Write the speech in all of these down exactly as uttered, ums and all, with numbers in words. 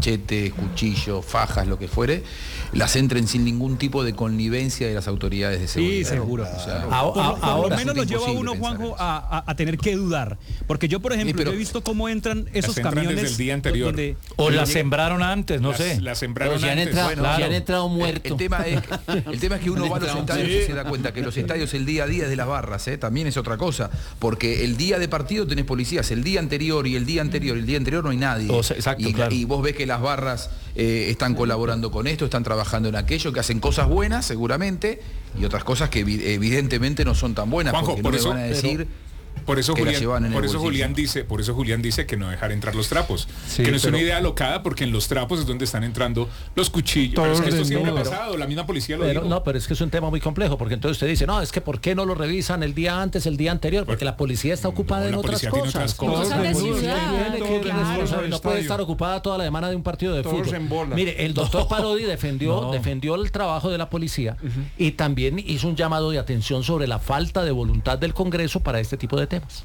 machetes, cuchillos, fajas, lo que fuere, las entren sin ningún tipo de connivencia de las autoridades de seguridad. Sí, seguro. O sea, ahora, por, por ahora lo menos lo lleva a uno, Juanjo, a, a, a tener que dudar. Porque yo, por ejemplo, sí, yo he visto cómo entran esos camiones desde el día anterior. Donde, o las sembraron antes, no las, sé. Las sembraron si han antes. entrado, bueno, claro. Si han el, entrado muertos. el, tema es, el tema es que uno va a los estadios sí. y se da cuenta que los estadios el día a día es de las barras, ¿eh? También es otra cosa. Porque el día de partido tenés policías, el día anterior y el día anterior, el día anterior no hay nadie. O sea, exacto, y, claro. y vos ves que las barras eh, están colaborando con esto, están trabajando en aquello, que hacen cosas buenas seguramente y otras cosas que evidentemente no son tan buenas. Juanjo, porque por no eso, le van a decir... Por eso, que Julián, por eso Julián dice, por eso Julián dice que no dejar entrar los trapos, sí, que no es pero, una idea alocada, porque en los trapos es donde están entrando los cuchillos. Pero es que esto siempre ha pasado, la misma policía lo pero, dijo. No, pero es que es un tema muy complejo, porque entonces usted dice, no, es que ¿por qué no lo revisan el día antes, el día anterior? Porque la policía está ocupada no, en otras cosas. otras cosas. Cosas de ciudad, claro. No puede estar ocupada toda la semana de un partido de Todos fútbol. Mire, el doctor Parodi defendió, no. defendió el trabajo de la policía uh-huh. y también hizo un llamado de atención sobre la falta de voluntad del Congreso para este tipo de temas.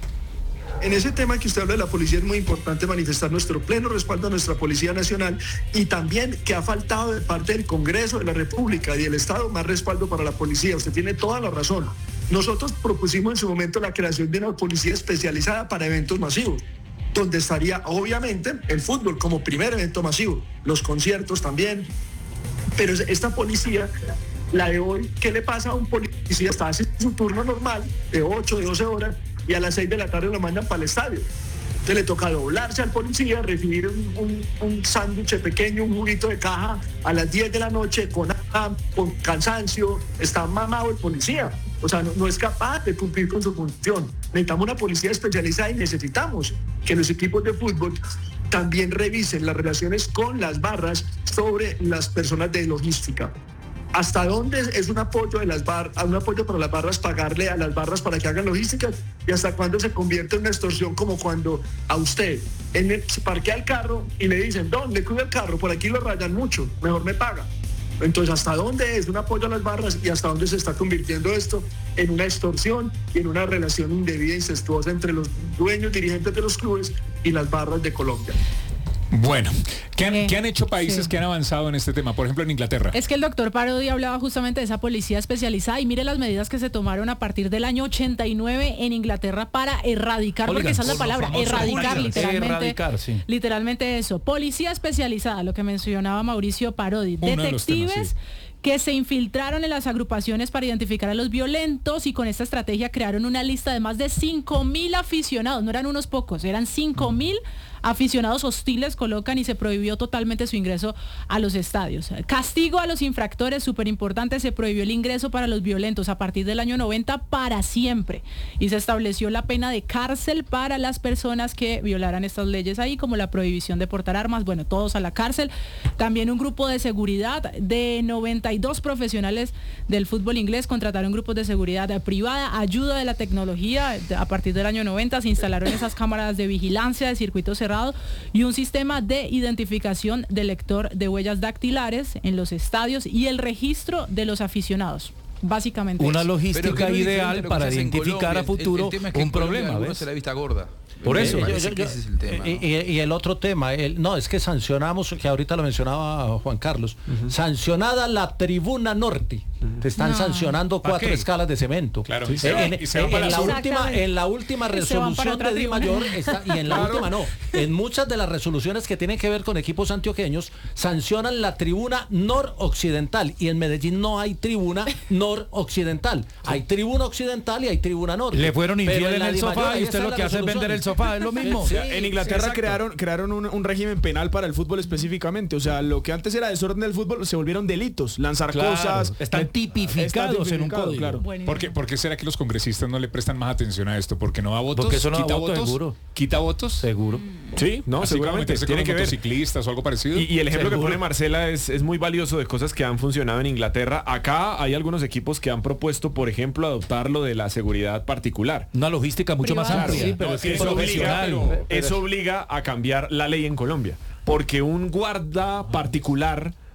En ese tema que usted habla de la policía es muy importante manifestar nuestro pleno respaldo a nuestra Policía Nacional y también que ha faltado de parte del Congreso de la República y del Estado más respaldo para la policía. Usted tiene toda la razón. Nosotros propusimos en su momento la creación de una policía especializada para eventos masivos, donde estaría obviamente el fútbol como primer evento masivo, los conciertos también, pero esta policía, la de hoy, ¿qué le pasa a un policía? Está haciendo su turno normal de ocho, de doce horas y a las seis de la tarde lo mandan para el estadio. Entonces le toca doblarse al policía, recibir un, un, un sándwich pequeño, un juguito de caja a las diez de la noche con, con cansancio, está mamado el policía. O sea, no, no es capaz de cumplir con su función. Necesitamos una policía especializada y necesitamos que los equipos de fútbol también revisen las relaciones con las barras sobre las personas de logística. ¿Hasta dónde es un apoyo de las barras, un apoyo para las barras pagarle a las barras para que hagan logística? ¿Y hasta cuándo se convierte en una extorsión como cuando a usted en el, se parquea el carro y le dicen, don, le cuida el carro, por aquí lo rayan mucho, mejor me paga? Entonces, ¿hasta dónde es un apoyo a las barras y hasta dónde se está convirtiendo esto en una extorsión y en una relación indebida, incestuosa entre los dueños, dirigentes de los clubes y las barras de Colombia? Bueno, ¿qué han, ¿qué han hecho países sí. que han avanzado en este tema? Por ejemplo, en Inglaterra. Es que el doctor Parodi hablaba justamente de esa policía especializada y mire las medidas que se tomaron a partir del año ochenta y nueve en Inglaterra para erradicar, Oigan, porque esa es la palabra, erradicar literalmente, erradicar, sí. literalmente eso. Policía especializada, lo que mencionaba Mauricio Parodi, Uno detectives de temas, sí. que se infiltraron en las agrupaciones para identificar a los violentos y con esta estrategia crearon una lista de más de cinco mil aficionados, no eran unos pocos, eran cinco mil aficionados hostiles colocan y se prohibió totalmente su ingreso a los estadios. Castigo a los infractores, súper importante, se prohibió el ingreso para los violentos a partir del año noventa para siempre y se estableció la pena de cárcel para las personas que violaran estas leyes ahí, como la prohibición de portar armas, bueno, todos a la cárcel. También un grupo de seguridad de noventa y dos profesionales del fútbol inglés contrataron grupos de seguridad privada, ayuda de la tecnología, a partir del año noventa se instalaron esas cámaras de vigilancia de circuito cerrado y un sistema de identificación del lector de huellas dactilares en los estadios y el registro de los aficionados. Básicamente una eso. logística ideal para identificar a futuro el, el tema es que un problema. ¿ves? Se la vista gorda. Por eso. Yo, yo, yo, ese es el tema, ¿no? y, y el otro tema, el, no, es que sancionamos, que ahorita lo mencionaba Juan Carlos, uh-huh. sancionada la tribuna norte. Uh-huh. Te están no. sancionando cuatro escala de cemento. Claro. Sí. En, en, en, en, la última, en la última resolución de Di Mayor, está, y en la claro. última no, en muchas de las resoluciones que tienen que ver con equipos antioqueños, sancionan la tribuna noroccidental. Y en Medellín no hay tribuna noroccidental. Sí. Hay tribuna occidental y hay tribuna norte. Le fueron infiel en el sofá y usted lo que hace es vender el sofá, es lo mismo. Sí, en Inglaterra sí, crearon, crearon un, un régimen penal para el fútbol específicamente. O sea, lo que antes era desorden del fútbol se volvieron delitos. Lanzar claro, cosas. Están tipificados está tipificado, en un código. Claro. ¿Por qué, ¿Por qué será que los congresistas no le prestan más atención a esto? ¿Porque no da votos? Porque eso no ¿Quita da votos, votos? seguro. ¿Quita votos? Seguro. Sí, no, Así seguramente. Tiene que ver. Ciclistas o algo parecido. Y, y el ejemplo seguro. que pone Marcela es, es muy valioso de cosas que han funcionado en Inglaterra. Acá hay algunos equipos que han propuesto, por ejemplo, adoptar lo de la seguridad particular. Una logística mucho Privada. más amplia. Sí, pero no, es que eso obliga, eso obliga a cambiar la ley en Colombia. Porque un guarda particular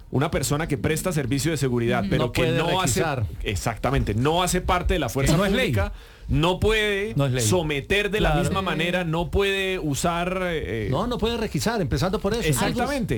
una persona que presta servicio de seguridad, pero no que no requisar. hace exactamente, no hace parte de la fuerza no pública, es ley. no puede no es someter de claro. la misma manera, no puede usar eh, no, no puede requisar, empezando por eso. Exactamente.